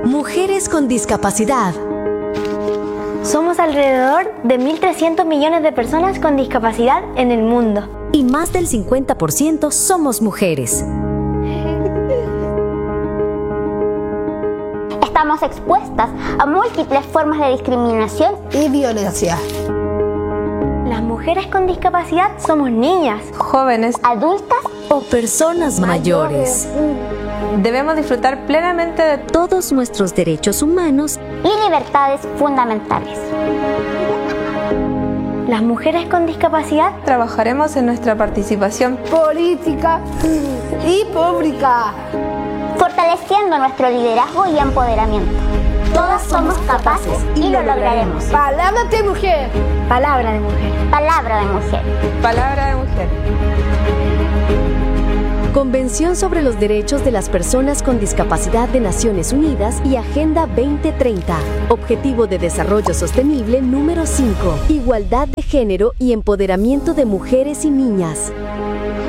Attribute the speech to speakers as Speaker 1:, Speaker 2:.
Speaker 1: Mujeres con discapacidad.
Speaker 2: Somos alrededor de 1.300 millones de personas con discapacidad en el mundo.
Speaker 1: Y más del 50% somos mujeres.
Speaker 3: Estamos expuestas a múltiples formas de discriminación
Speaker 4: y violencia.
Speaker 2: Las mujeres con discapacidad somos niñas,
Speaker 5: jóvenes,
Speaker 3: adultas
Speaker 1: o personas mayores.
Speaker 5: Debemos disfrutar plenamente de
Speaker 1: todos nuestros derechos humanos
Speaker 3: y libertades fundamentales.
Speaker 2: Las mujeres con discapacidad
Speaker 5: trabajaremos en nuestra participación
Speaker 4: política y pública,
Speaker 3: fortaleciendo nuestro liderazgo y empoderamiento. Todas somos capaces y lo lograremos.
Speaker 4: Palabra de mujer.
Speaker 2: Palabra de mujer.
Speaker 3: Palabra de mujer.
Speaker 5: Palabra de mujer.
Speaker 1: Convención sobre los Derechos de las Personas con Discapacidad de Naciones Unidas y Agenda 2030. Objetivo de Desarrollo Sostenible número 5. Igualdad de género y empoderamiento de mujeres y niñas.